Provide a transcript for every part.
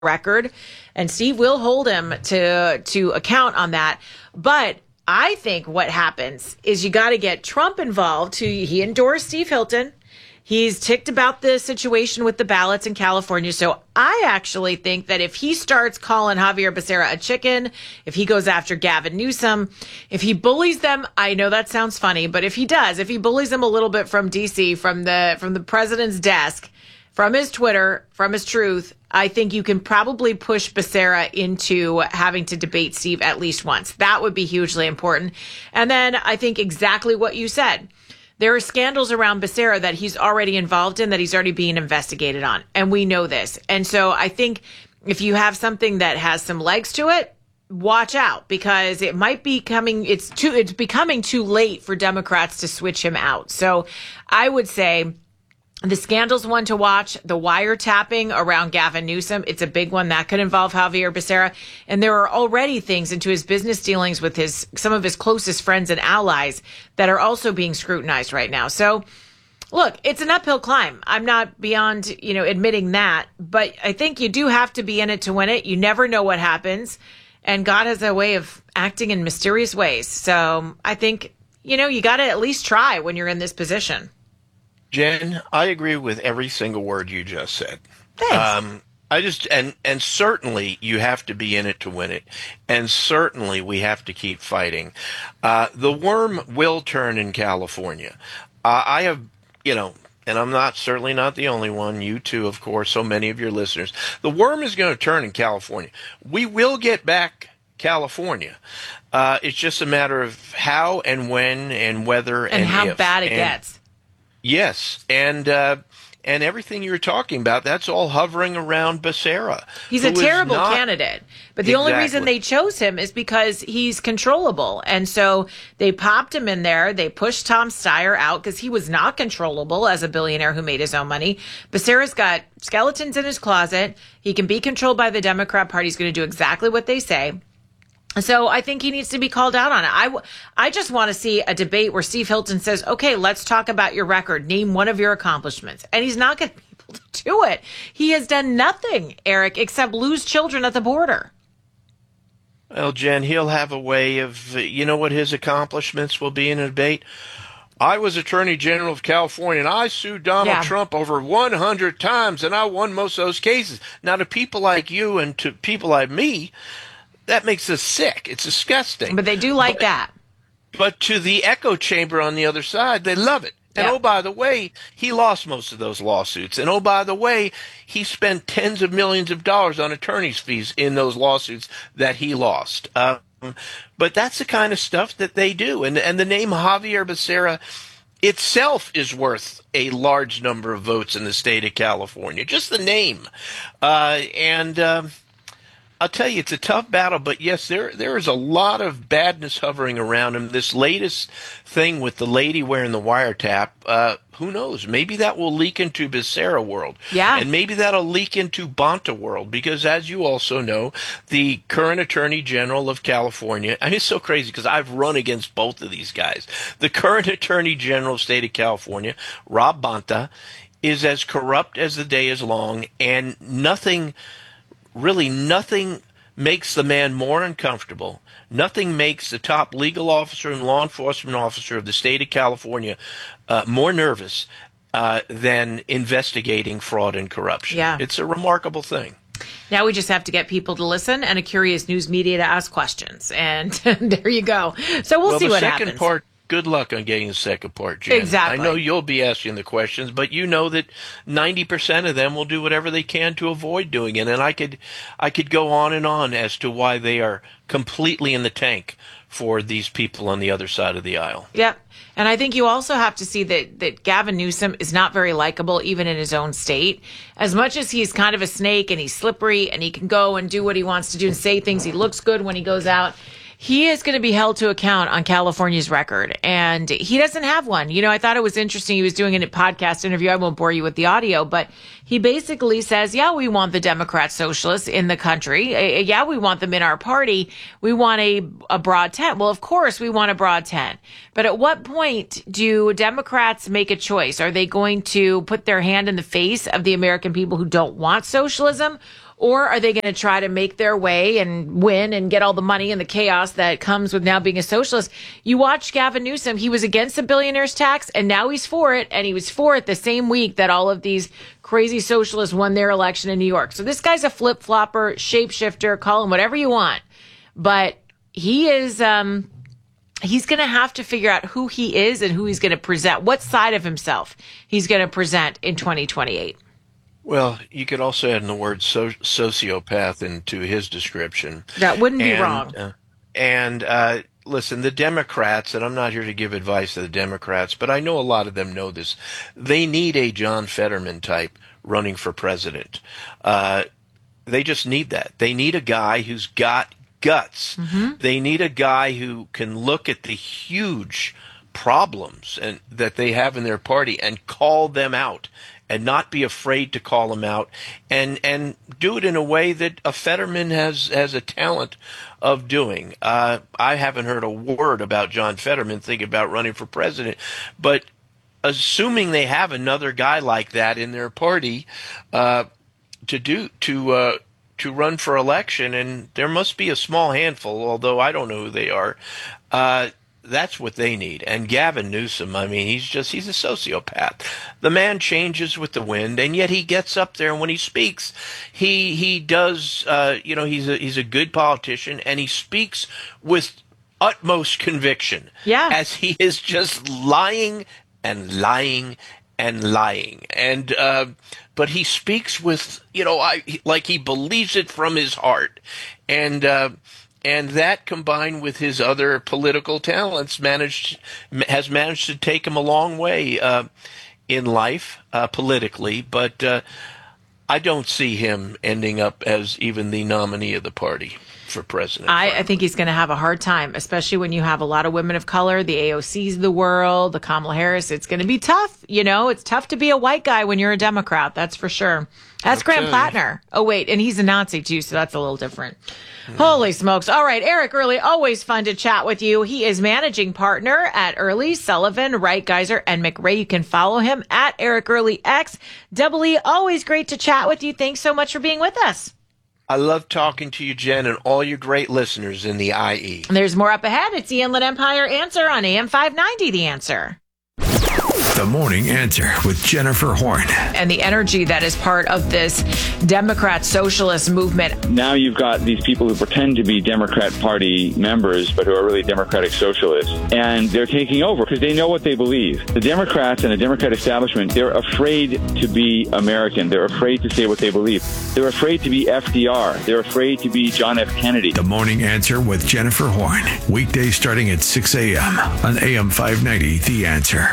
record, and Steve will hold him to account on that. But I think what happens is you got to get Trump involved. He endorsed Steve Hilton. He's ticked about the situation with the ballots in California. So I actually think that if he starts calling Javier Becerra a chicken, if he goes after Gavin Newsom, if he bullies them, I know that sounds funny, but if he does, if he bullies them a little bit from DC, from the president's desk, from his Twitter, from his truth, I think you can probably push Becerra into having to debate Steve at least once. That would be hugely important. And then I think exactly what you said. There are scandals around Becerra that he's already involved in, that he's already being investigated on. And we know this. And so I think if you have something that has some legs to it, watch out, because it might be it's becoming too late for Democrats to switch him out. So I would say the scandal's one to watch. The wiretapping around Gavin Newsom, it's a big one. That could involve Javier Becerra. And there are already things into his business dealings with some of his closest friends and allies that are also being scrutinized right now. So, look, it's an uphill climb. I'm not beyond, admitting that. But I think you do have to be in it to win it. You never know what happens. And God has a way of acting in mysterious ways. So I think, you got to at least try when you're in this position. Jen, I agree with every single word you just said. Thanks. And certainly you have to be in it to win it. And certainly we have to keep fighting. The worm will turn in California. I have, and I'm certainly not the only one. You too, of course, so many of your listeners. The worm is going to turn in California. We will get back California. It's just a matter of how and when and whether and how if. Bad it gets. Yes, and everything you're talking about, that's all hovering around Becerra. He's a terrible candidate, but the only reason they chose him is because he's controllable. And so they popped him in there. They pushed Tom Steyer out because he was not controllable as a billionaire who made his own money. Becerra's got skeletons in his closet. He can be controlled by the Democrat Party. He's going to do exactly what they say. So I think he needs to be called out on it. I just want to see a debate where Steve Hilton says, okay, let's talk about your record. Name one of your accomplishments. And he's not going to be able to do it. He has done nothing, Eric, except lose children at the border. Well, Jen, he'll have a way of, what his accomplishments will be in a debate? I was Attorney General of California, and I sued Donald Trump over 100 times, and I won most of those cases. Now, to people like you and to people like me, that makes us sick. It's disgusting. But they do like that. But to the echo chamber on the other side, they love it. And oh, by the way, he lost most of those lawsuits. And oh, by the way, he spent tens of millions of dollars on attorney's fees in those lawsuits that he lost. But that's the kind of stuff that they do. And the name Javier Becerra itself is worth a large number of votes in the state of California. Just the name. I'll tell you, it's a tough battle, but yes, there is a lot of badness hovering around him. This latest thing with the lady wearing the wiretap, who knows? Maybe that will leak into Becerra world. Yeah. And maybe that'll leak into Bonta world, because as you also know, the current Attorney General of California, it's so crazy because I've run against both of these guys. The current Attorney General of the state of California, Rob Bonta, is as corrupt as the day is long, and nothing makes the man more uncomfortable. Nothing makes the top legal officer and law enforcement officer of the state of California more nervous than investigating fraud and corruption. Yeah. It's a remarkable thing. Now we just have to get people to listen and a curious news media to ask questions. And there you go. So we'll see what happens. Good luck on getting the second part, Jen. Exactly. I know you'll be asking the questions, but you know that 90% of them will do whatever they can to avoid doing it. And I could go on and on as to why they are completely in the tank for these people on the other side of the aisle. Yep. And I think you also have to see that Gavin Newsom is not very likable, even in his own state. As much as he's kind of a snake and he's slippery and he can go and do what he wants to do and say things, he looks good when he goes out, he is going to be held to account on California's record, and he doesn't have one. I thought it was interesting. He was doing a podcast interview. I won't bore you with the audio, but he basically says, yeah, we want the Democrat socialists in the country. Yeah, we want them in our party. We want a broad tent. Well, of course, we want a broad tent. But at what point do Democrats make a choice? Are they going to put their hand in the face of the American people who don't want socialism? Or are they going to try to make their way and win and get all the money and the chaos that comes with now being a socialist? You watch Gavin Newsom. He was against the billionaires tax, and now he's for it. And he was for it the same week that all of these crazy socialists won their election in New York. So this guy's a flip-flopper, shapeshifter, call him whatever you want. But he is... he's going to have to figure out who he is and who he's going to present, what side of himself he's going to present in 2028. Well, you could also add in the word sociopath into his description. That wouldn't be wrong. Listen, the Democrats, and I'm not here to give advice to the Democrats, but I know a lot of them know this. They need a John Fetterman type running for president. They just need that. They need a guy who's got guts. Mm-hmm. They need a guy who can look at the huge problems that they have in their party and call them out, and not be afraid to call them out, and do it in a way that a Fetterman has a talent of doing. I haven't heard a word about John Fetterman thinking about running for president, but assuming they have another guy like that in their party to run for election, and there must be a small handful, although I don't know who they are. That's what they need. And Gavin Newsom, I mean, he's a sociopath. The man changes with the wind, and yet he gets up there, and when he speaks, he does, he's a good politician, and he speaks with utmost conviction. Yeah. As he is just lying and lying and lying. And, but he speaks with, like he believes it from his heart. And that, combined with his other political talents, has managed to take him a long way in life politically. But I don't see him ending up as even the nominee of the party for president. I think he's going to have a hard time, especially when you have a lot of women of color, the AOCs of the world, the Kamala Harris. It's going to be tough. It's tough to be a white guy when you're a Democrat. That's for sure. That's Graham Plattner. Oh, wait. And he's a Nazi, too, so that's a little different. Holy smokes. All right. Eric Early, always fun to chat with you. He is managing partner at Early, Sullivan, Wright, Geiser, and McRae. You can follow him at Eric Early X. Double E, always great to chat with you. Thanks so much for being with us. I love talking to you, Jen, and all your great listeners in the IE. There's more up ahead. It's the Inland Empire Answer on AM 590, The Answer. The Morning Answer with Jennifer Horn. And the energy that is part of this Democrat socialist movement. Now you've got these people who pretend to be Democrat Party members, but who are really Democratic socialists. And they're taking over because they know what they believe. The Democrats and the Democrat establishment, they're afraid to be American. They're afraid to say what they believe. They're afraid to be FDR. They're afraid to be John F. Kennedy. The Morning Answer with Jennifer Horn. Weekdays starting at 6 a.m. on AM 590, The Answer.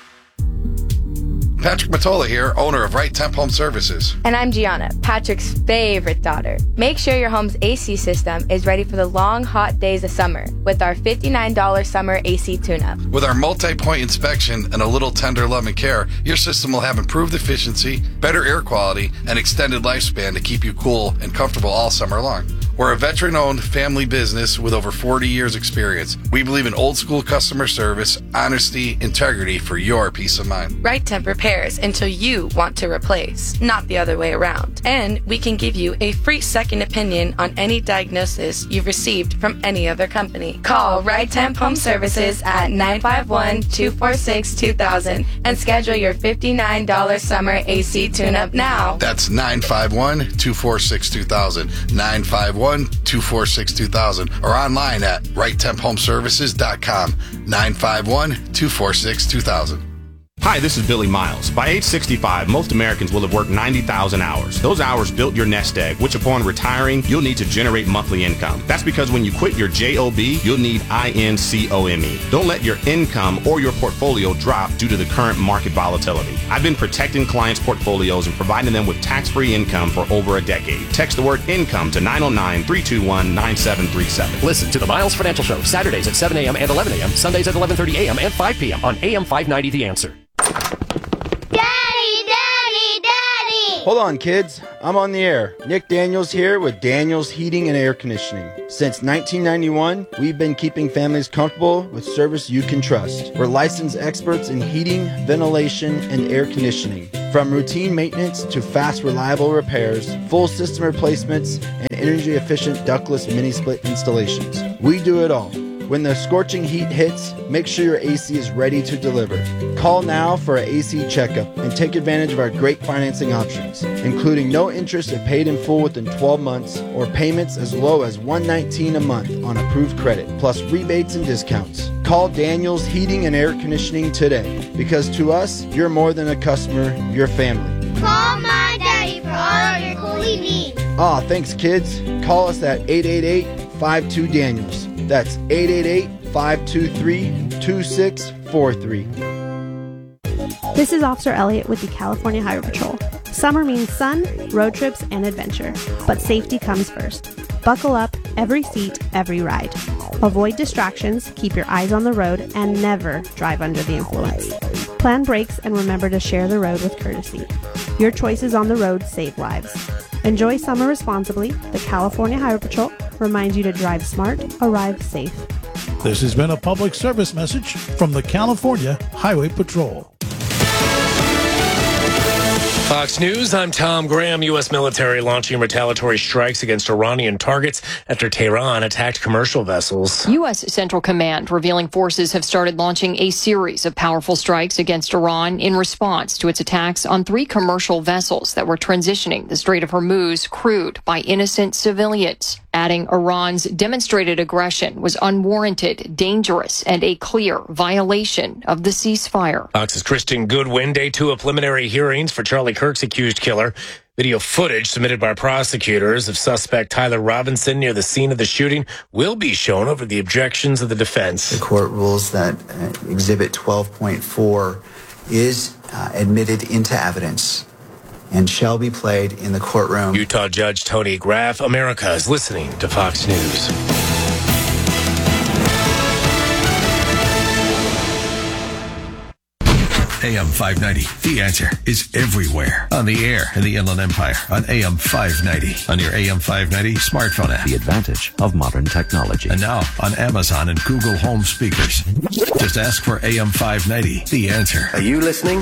Patrick Matola here, owner of Right Temp Home Services. And I'm Gianna, Patrick's favorite daughter. Make sure your home's AC system is ready for the long, hot days of summer with our $59 summer AC tune-up. With our multi-point inspection and a little tender love and care, your system will have improved efficiency, better air quality, and extended lifespan to keep you cool and comfortable all summer long. We're a veteran-owned family business with over 40 years experience. We believe in old-school customer service, honesty, integrity for your peace of mind. Right Temp repairs until you want to replace, not the other way around. And we can give you a free second opinion on any diagnosis you've received from any other company. Call Right Temp Home Services at 951-246-2000 and schedule your $59 summer AC tune-up now. That's 951-246-2000. 951-246-2000 or online at righttemphomeservices.com. 951-246-2000. Hi, this is Billy Miles. By age 65, most Americans will have worked 90,000 hours. Those hours built your nest egg, which upon retiring, you'll need to generate monthly income. That's because when you quit your JOB, you'll need INCOME. Don't let your income or your portfolio drop due to the current market volatility. I've been protecting clients' portfolios and providing them with tax-free income for over a decade. Text the word income to 909-321-9737. Listen to the Miles Financial Show, Saturdays at 7 a.m. and 11 a.m., Sundays at 11:30 a.m. and 5 p.m. on AM 590 The Answer. Hold on, kids. I'm on the air. Nick Daniels here with Daniels Heating and Air Conditioning. Since 1991, we've been keeping families comfortable with service you can trust. We're licensed experts in heating, ventilation, and air conditioning. From routine maintenance to fast, reliable repairs, full system replacements, and energy-efficient ductless mini-split installations. We do it all. When the scorching heat hits, make sure your AC is ready to deliver. Call now for an AC checkup and take advantage of our great financing options, including no interest if paid in full within 12 months or payments as low as $119 a month on approved credit, plus rebates and discounts. Call Daniels Heating and Air Conditioning today, because to us, you're more than a customer, you're family. Call my daddy for all of your cooling needs. Aw, thanks kids. Call us at 888-52-DANIELS. That's 888-523-2643. This is Officer Elliott with the California Highway Patrol. Summer means sun, road trips, and adventure, but safety comes first. Buckle up, every seat, every ride. Avoid distractions, keep your eyes on the road, and never drive under the influence. Plan brakes and remember to share the road with courtesy. Your choices on the road save lives. Enjoy summer responsibly. The California Highway Patrol reminds you to drive smart, arrive safe. This has been a public service message from the California Highway Patrol. Fox News, I'm Tom Graham. U.S. military launching retaliatory strikes against Iranian targets after Tehran attacked commercial vessels. U.S. Central Command revealing forces have started launching a series of powerful strikes against Iran in response to its attacks on 3 commercial vessels that were transitioning the Strait of Hormuz crewed by innocent civilians, adding Iran's demonstrated aggression was unwarranted, dangerous, and a clear violation of the ceasefire. Fox's Kristen Goodwin, day 2 of preliminary hearings for Charlie Kirk's accused killer. Video footage submitted by prosecutors of suspect Tyler Robinson near the scene of the shooting will be shown over the objections of the defense. The court rules that Exhibit 12.4 is admitted into evidence and shall be played in the courtroom. Utah Judge Tony Graff, America is listening to Fox News. AM 590. The Answer is everywhere. On the air in the Inland Empire on AM 590. On your AM 590 smartphone app. The advantage of modern technology. And now on Amazon and Google Home speakers. Just ask for AM 590. The Answer. Are you listening?